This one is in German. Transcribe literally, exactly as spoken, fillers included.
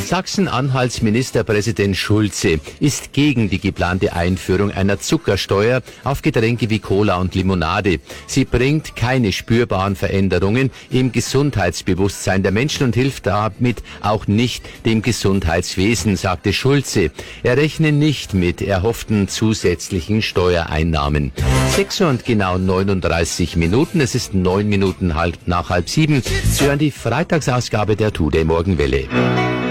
Sachsen-Anhalts Ministerpräsident Schulze ist gegen die geplante Einführung einer Zuckersteuer auf Getränke wie Cola und Limonade. Sie bringt keine spürbaren Veränderungen im Gesundheitsbewusstsein der Menschen und hilft damit auch nicht dem Gesundheitswesen, sagte Schulze. Er rechne nicht mit erhofften zusätzlichen Steuereinnahmen. sechs Uhr und genau neununddreißig Minuten, es ist neun Minuten halb nach halb sieben. Sie hören die Freitagsausgabe der Today Morgenwelle.